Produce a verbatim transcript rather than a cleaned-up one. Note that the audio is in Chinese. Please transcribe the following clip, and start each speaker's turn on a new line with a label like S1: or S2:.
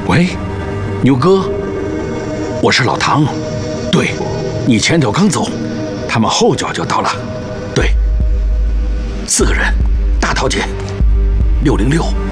S1: 喂，牛哥，我是老唐。对，你前脚刚走，他们后脚就到了。对，四个人，大桃姐，六零六。